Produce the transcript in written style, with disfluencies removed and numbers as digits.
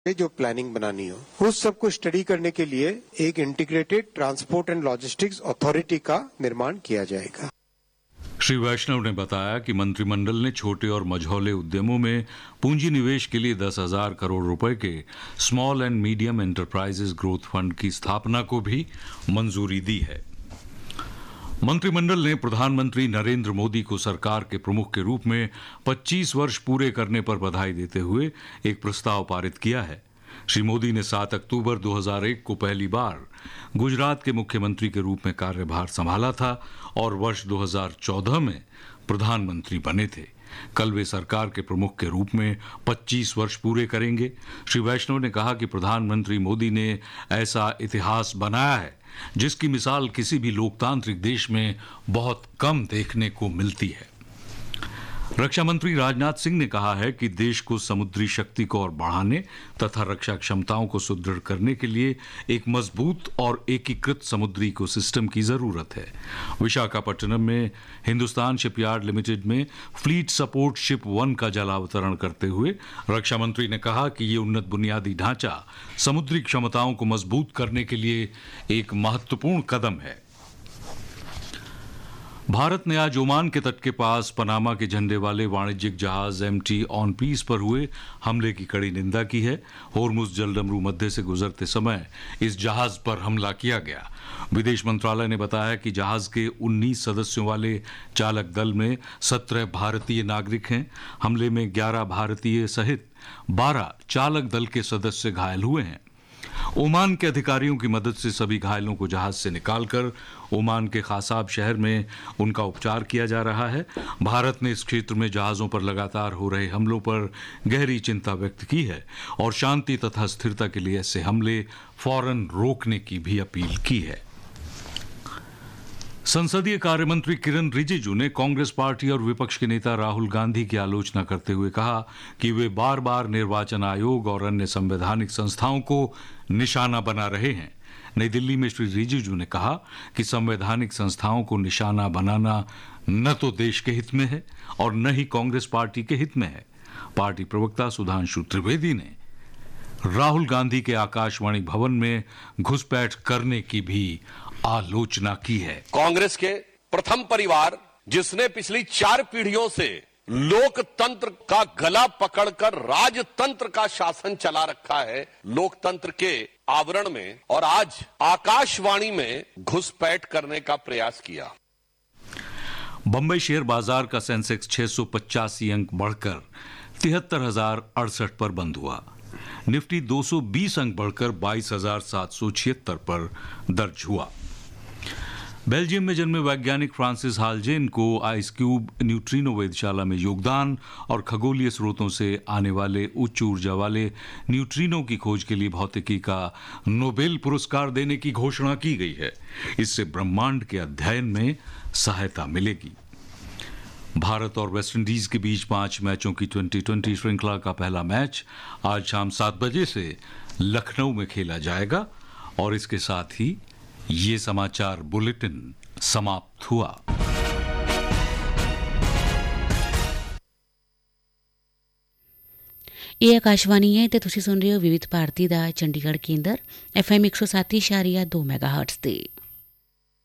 जो प्लानिंग बनानी हो उस सबको स्टडी करने के लिए एक integrated transport and logistics authority का निर्माण किया जाएगा। श्री वैष्णव ने बताया कि मंत्रिमंडल ने छोटे और मझौले उद्यमों में पूंजी निवेश के लिए 10,000 करोड़ रुपए के small and medium enterprises growth fund की स्थापना को भी मंजूरी दी है। मंत्रिमंडल ने प्रधानमंत्री नरेंद्र मोदी को सरकार के प्रमुख के रूप में 25 वर्ष पूरे करने पर बधाई देते हुए एक प्रस्ताव पारित किया है। श्री मोदी ने 7 अक्टूबर 2001 को पहली बार गुजरात के मुख्यमंत्री के रूप में कार्यभार संभाला था और वर्ष 2014 में प्रधानमंत्री बने थे। कल वे सरकार के प्रमुख के रूप में 25 वर्ष पूरे करेंगे। श्री वैष्णव ने कहा कि प्रधानमंत्री मोदी ने ऐसा इतिहास बनाया है जिसकी मिसाल किसी भी लोकतांत्रिक देश में बहुत कम देखने को मिलती है। रक्षा मंत्री राजनाथ सिंह ने कहा है कि देश को समुद्री शक्ति को और बढ़ाने तथा रक्षा क्षमताओं को सुदृढ़ करने के लिए एक मजबूत और एकीकृत समुद्री इकोसिस्टम की जरूरत है। विशाखापट्टनम में हिंदुस्तान शिपयार्ड लिमिटेड में फ्लीट सपोर्ट शिप 1 का जलावतरण करते हुए रक्षा मंत्री ने कहा कि ये उन्नत बुनियादी ढांचा समुद्री क्षमताओं को मजबूत करने के लिए एक महत्वपूर्ण कदम है। भारत ने आज ओमान के तट के पास पनामा के झंडे वाले वाणिज्यिक जहाज एमटी ऑन पीस पर हुए हमले की कड़ी निंदा की है। होर्मुज जलडमरू मध्य से गुजरते समय इस जहाज पर हमला किया गया। विदेश मंत्रालय ने बताया कि जहाज के 19 सदस्यों वाले चालक दल में 17 भारतीय नागरिक हैं। हमले में 11 भारतीय सहित 12 चालक दल के सदस्य घायल हुए हैं। ओमान के अधिकारियों की मदद से सभी घायलों को जहाज से निकालकर ओमान के खासाब शहर में उनका उपचार किया जा रहा है। भारत ने इस क्षेत्र में जहाजों पर लगातार हो रहे हमलों पर गहरी चिंता व्यक्त की है और शांति तथा स्थिरता के लिए ऐसे हमले फौरन रोकने की भी अपील की है। संसदीय कार्य मंत्री किरण रिजिजू ने कांग्रेस पार्टी और विपक्ष के नेता राहुल गांधी की आलोचना करते हुए कहा कि वे बार बार निर्वाचन आयोग और अन्य संवैधानिक संस्थाओं को निशाना बना रहे हैं। नई दिल्ली में श्री रिजिजू ने कहा कि संवैधानिक संस्थाओं को निशाना बनाना न तो देश के हित में है और न ही कांग्रेस पार्टी के हित में है। पार्टी प्रवक्ता सुधांशु त्रिवेदी ने राहुल गांधी के आकाशवाणी भवन में घुसपैठ करने की भी आलोचना की है। कांग्रेस के प्रथम परिवार जिसने पिछली 4 पीढ़ियों से लोकतंत्र का गला पकड़कर राजतंत्र का शासन चला रखा है, लोकतंत्र के आवरण में, और आज आकाशवाणी में घुसपैठ करने का प्रयास किया। बंबई शेयर बाजार का सेंसेक्स 685 अंक बढ़कर 73,068 पर बंद हुआ। निफ्टी 220 अंक बढ़कर 22,776 पर दर्ज हुआ। बेल्जियम में जन्मे वैज्ञानिक फ्रांसिस हालजेन को आइस क्यूब न्यूट्रिनो वेधशाला में योगदान और खगोलीय स्रोतों से आने वाले उच्च ऊर्जा वाले न्यूट्रिनो की खोज के लिए भौतिकी का नोबेल पुरस्कार देने की घोषणा की गई है। इससे ब्रह्मांड के अध्ययन में सहायता मिलेगी। भारत और वेस्टइंडीज के बीच 5 मैचों की 2020 श्रृंखला का पहला मैच आज शाम 7 बजे से लखनऊ में खेला जाएगा। और इसके साथ ही ये समाचार बुलेटिन समाप्त हुआ। ਇਹ ਆਕਾਸ਼ਵਾਣੀ ਹੈ ਤੇ ਤੁਸੀਂ ਸੁਣ ਰਹੇ ਹੋ ਵਿਵਿਧ ਭਾਰਤੀ ਦਾ ਚੰਡੀਗੜ੍ਹ ਕੇਂਦਰ FM 107.2 ਮੈਗਾਹਰਟਜ਼ ਤੇ।